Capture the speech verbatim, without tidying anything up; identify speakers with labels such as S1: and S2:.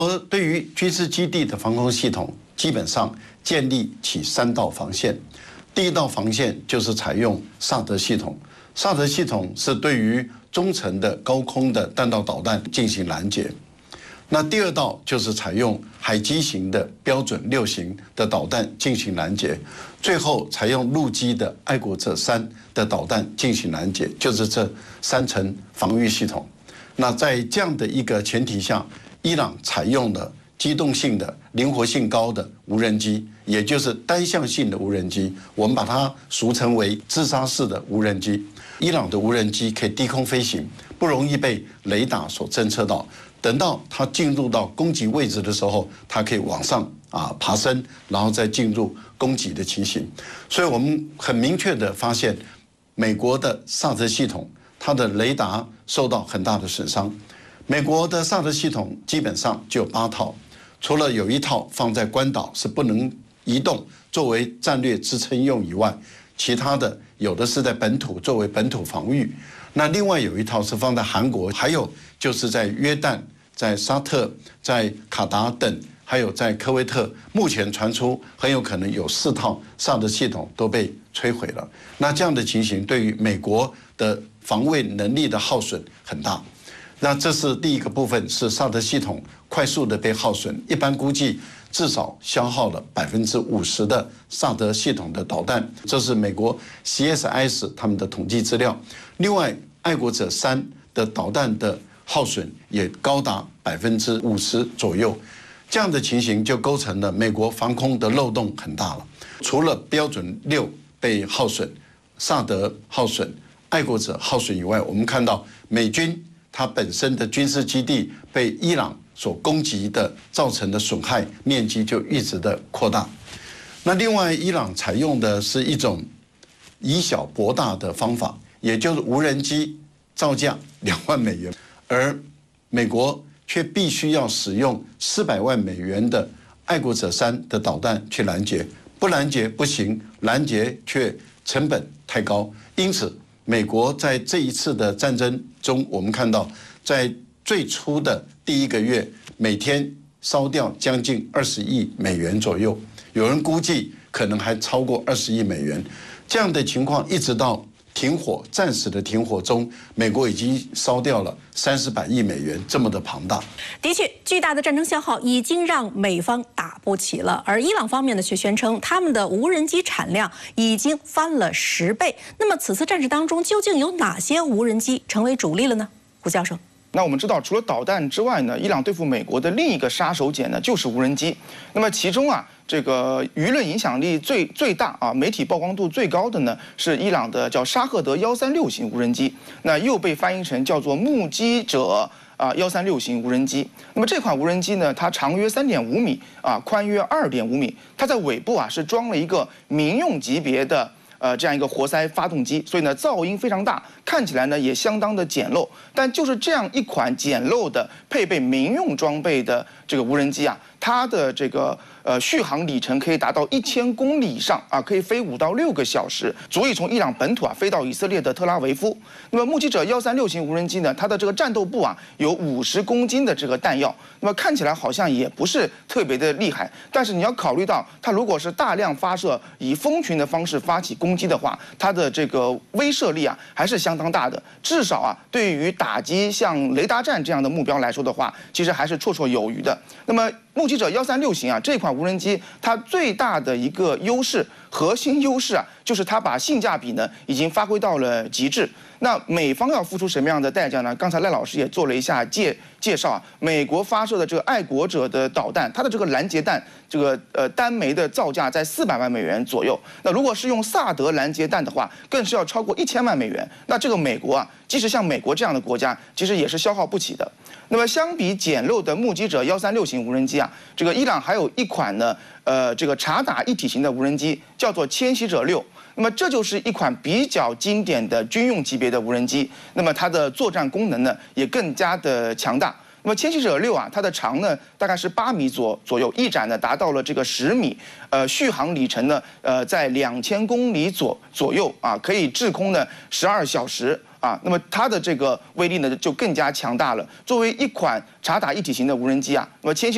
S1: 而对于军事基地的防空系统，基本上建立起三道防线。第一道防线就是采用萨德系统，萨德系统是对于中程的高空的弹道导弹进行拦截。那第二道就是采用海基型的标准六型的导弹进行拦截，最后采用陆基的爱国者三的导弹进行拦截，就是这三层防御系统。那在这样的一个前提下，伊朗采用了机动性的、灵活性高的无人机，也就是单向性的无人机，我们把它俗称为自杀式的无人机。伊朗的无人机可以低空飞行，不容易被雷达所侦测到。等到它进入到攻击位置的时候，它可以往上啊爬升，然后再进入攻击的情形。所以我们很明确的发现，美国的萨德系统它的雷达受到很大的损伤。美国的萨德系统基本上就有八套，除了有一套放在关岛是不能移动，作为战略支撑用以外，其他的有的是在本土作为本土防御。那另外有一套是放在韩国，还有就是在约旦、在沙特、在卡达等，还有在科威特，目前传出很有可能有四套萨德系统都被摧毁了。那这样的情形对于美国的防卫能力的耗损很大。那这是第一个部分，是萨德系统快速的被耗损，一般估计至少消耗了百分之五十的萨德系统的导弹，这是美国 C S I S 他们的统计资料。另外，爱国者三的导弹的耗损也高达百分之五十左右，这样的情形就构成了美国防空的漏洞很大了。除了标准六被耗损、萨德耗损、爱国者耗损以外，我们看到美军它本身的军事基地被伊朗所攻击的造成的损害面积就一直的扩大。那另外，伊朗采用的是一种以小博大的方法，也就是无人机造价两万美元，而美国却必须要使用四百万美元的爱国者三的导弹去拦截，不拦截不行，拦截却成本太高，因此美国在这一次的战争中，我们看到，在最初的第一个月，每天烧掉将近二十亿美元左右，有人估计可能还超过二十亿美元。这样的情况一直到停火，暂时的停火中，美国已经烧掉了三四百亿美元，这么的庞大。
S2: 的确，巨大的战争消耗已经让美方打不起了，而伊朗方面呢却宣称他们的无人机产量已经翻了十倍。那么此次战事当中，究竟有哪些无人机成为主力了呢？胡教授。
S3: 那我们知道，除了导弹之外呢，伊朗对付美国的另一个杀手锏呢，就是无人机。那么其中啊，这个舆论影响力最最大啊，媒体曝光度最高的呢，是伊朗的叫沙赫德幺三六型无人机，那又被翻译成叫做目击者啊幺三六型无人机。那么这款无人机呢，它长约三点五米啊，宽约二点五米，它在尾部啊是装了一个民用级别的。呃，这样一个活塞发动机，所以呢，噪音非常大，看起来呢也相当的简陋。但就是这样一款简陋的、配备民用装备的这个无人机啊，它的这个呃续航里程可以达到一千公里以上啊，可以飞五到六个小时，足以从伊朗本土啊飞到以色列的特拉维夫。那么目击者幺三六型无人机呢，它的这个战斗部啊有五十公斤的这个弹药，那么看起来好像也不是特别的厉害，但是你要考虑到，它如果是大量发射，以蜂群的方式发起攻击的话，它的这个威慑力啊还是相当大的，至少啊对于打击像雷达站这样的目标来说的话，其实还是绰绰有余的。那么目击者幺三六型啊这款无人机，它最大的一个优势，核心优势啊，就是它把性价比呢已经发挥到了极致。那美方要付出什么样的代价呢？刚才赖老师也做了一下介介绍啊，美国发射的这个爱国者的导弹，它的这个拦截弹，这个呃单枚的造价在四百万美元左右。那如果是用萨德拦截弹的话，更是要超过一千万美元。那这个美国啊，即使像美国这样的国家，其实也是消耗不起的。那么相比简陋的目击者幺三六型无人机啊，这个伊朗还有一款呢，呃，这个察打一体型的无人机，叫做迁徙者六。那么这就是一款比较经典的军用级别的无人机，那么它的作战功能呢也更加的强大。那么迁徙者六啊，它的长呢大概是八米左左右，翼展呢达到了这个十米，呃，续航里程呢呃在两千公里左左右啊，可以滞空呢十二小时。啊，那么它的这个威力呢就更加强大了。作为一款察打一体型的无人机啊，那么迁徙